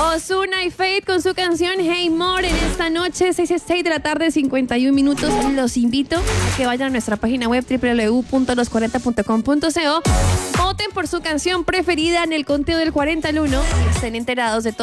Ozuna y Fate con su canción Hey More en esta noche, 6 de la tarde, 51 minutos. Los invito a que vayan a nuestra página web www.los40.com.co. Voten por su canción preferida en el conteo del 40 al 1 y estén enterados de todo.